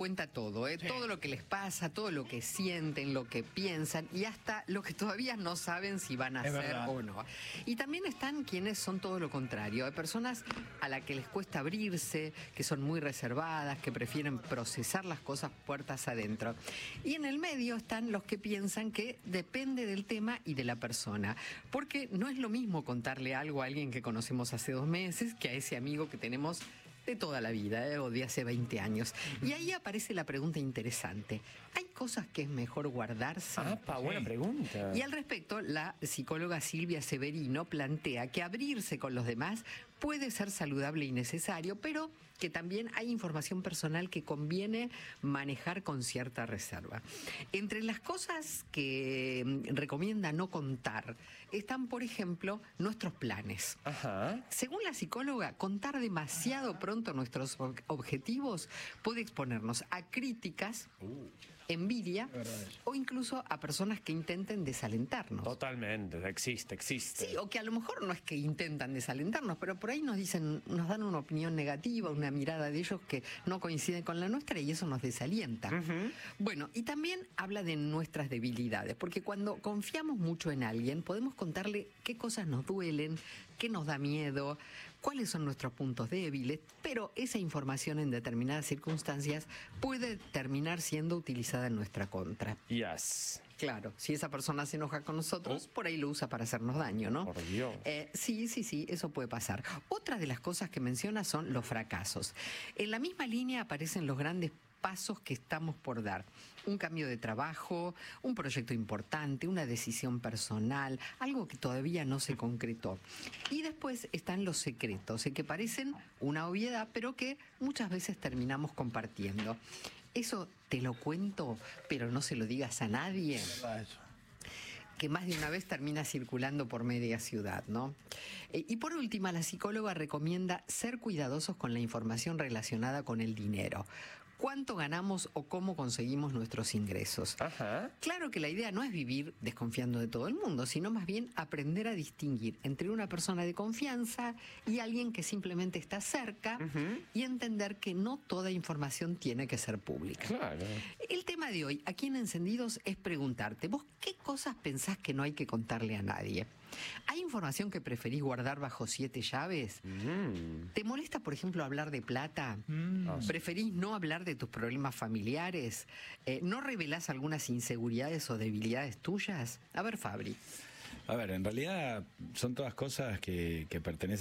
cuenta todo, Sí. todo lo que les pasa, todo lo que sienten, lo que piensan y hasta lo que todavía no saben si van a Es hacer verdad. o no. Y también están quienes son todo lo contrario. Hay personas a las que les cuesta abrirse, que son muy reservadas, que prefieren procesar las cosas puertas adentro. Y en el medio están los que piensan que depende del tema y de la persona. Porque no es lo mismo contarle algo a alguien que conocemos hace 2 meses que a ese amigo que tenemos de toda la vida, o de hace 20 años. Y ahí aparece la pregunta interesante. ¿Hay cosas que es mejor guardarse? Buena pregunta. Y al respecto, la psicóloga Silvia Severino plantea que abrirse con los demás puede ser saludable y necesario, pero que también hay información personal que conviene manejar con cierta reserva. Entre las cosas que recomienda no contar están, por ejemplo, nuestros planes. Ajá. Según la psicóloga, contar demasiado pronto nuestros objetivos puede exponernos a críticas, envidia o incluso a personas que intenten desalentarnos. Totalmente, existe. Sí, o que a lo mejor no es que intentan desalentarnos, pero por ahí nos dicen, nos dan una opinión negativa, una mirada de ellos que no coincide con la nuestra y eso nos desalienta. Bueno, y también habla de nuestras debilidades, porque cuando confiamos mucho en alguien podemos contarle qué cosas nos duelen, qué nos da miedo, cuáles son nuestros puntos débiles, pero esa información en determinadas circunstancias puede terminar siendo utilizada en nuestra contra. Yes. Claro, si esa persona se enoja con nosotros, por ahí lo usa para hacernos daño, ¿no? Por Dios. Sí, eso puede pasar. Otra de las cosas que menciona son los fracasos. En la misma línea aparecen los grandes pasos que estamos por dar. Un cambio de trabajo, un proyecto importante, una decisión personal, algo que todavía no se concretó. Y después están los secretos, que parecen una obviedad, pero que muchas veces terminamos compartiendo. Eso te lo cuento, pero no se lo digas a nadie. Que más de una vez termina circulando por media ciudad, ¿no? Y por último, la psicóloga recomienda ser cuidadosos con la información relacionada con el dinero. ¿Cuánto ganamos o cómo conseguimos nuestros ingresos? Ajá. Claro que la idea no es vivir desconfiando de todo el mundo, sino más bien aprender a distinguir entre una persona de confianza y alguien que simplemente está cerca y entender que no toda información tiene que ser pública. Claro. El tema de hoy, aquí en Encendidos, es preguntarte, ¿vos qué cosas pensás que no hay que contarle a nadie? ¿Hay información que preferís guardar bajo 7 llaves? ¿Te molesta, por ejemplo, hablar de plata? ¿Preferís no hablar de tus problemas familiares? ¿No revelás algunas inseguridades o debilidades tuyas? A ver, Fabri. A ver, en realidad son todas cosas que pertenecen